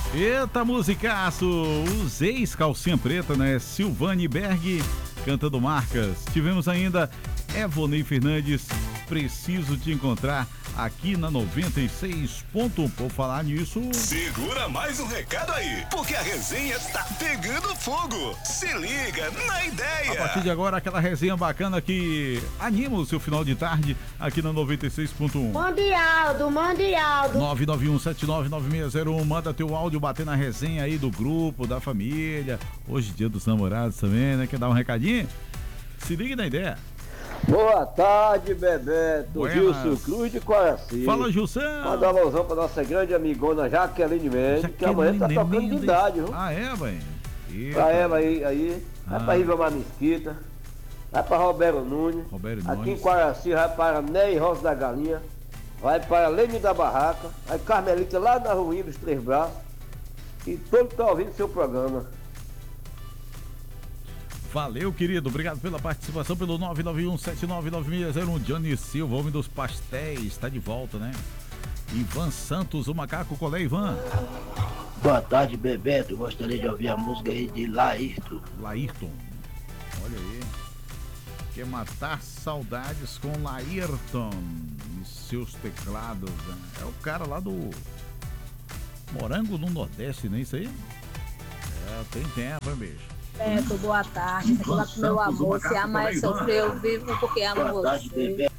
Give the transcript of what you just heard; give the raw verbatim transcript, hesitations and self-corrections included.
Eita, musicaço! Os ex-calcinha preta, né? Silvane Berg cantando marcas. Tivemos ainda Evonei Fernandes, Preciso Te Encontrar, aqui na noventa e seis ponto um. Por falar nisso... Segura mais um recado aí, porque a resenha tá pegando fogo. Se liga na ideia. A partir de agora, aquela resenha bacana que anima o seu final de tarde aqui na noventa e seis ponto um. Mundialdo, Mundialdo. nove nove um sete nove nove seis zero um. Manda teu áudio bater na resenha aí do grupo, da família. Hoje, dia dos namorados também, né? Quer dar um recadinho? Se liga na ideia. Boa tarde, Bebeto. Buenas. Gilson Cruz de Coraci. Fala, Gilson. Manda uma alusão pra nossa grande amigona Jaqueline Mendes, que amanhã tá tocando de Mendes. idade, viu? Ah, é, mãe? Pra ela aí, aí. Vai Ah. pra Ribamar Mesquita. Vai pra Roberto Nunes. Roberto Aqui Nunes. em Coraci vai para Ney Rosa da Galinha. Vai para Leme da Barraca. Vai Carmelita lá na Ruim dos Três Braços. E todo que tá ouvindo seu programa. Valeu, querido. Obrigado pela participação pelo nove nove um sete nove nove seis zero um. Johnny Silva, homem dos pastéis, tá de volta, né? Ivan Santos, o macaco. Qual é, Ivan? Boa tarde, Bebeto. Gostaria de ouvir a música aí de Laírton. Laírton. Olha aí. Quer matar saudades com Laírton e seus teclados, né? É o cara lá do Morango no Nordeste, não é isso aí? É, tem tempo, hein, bicho? Beto, boa tarde. Vou lá pro meu amor. Se amar e sofrer, eu vivo porque amo Boa tarde, você. Bebeto.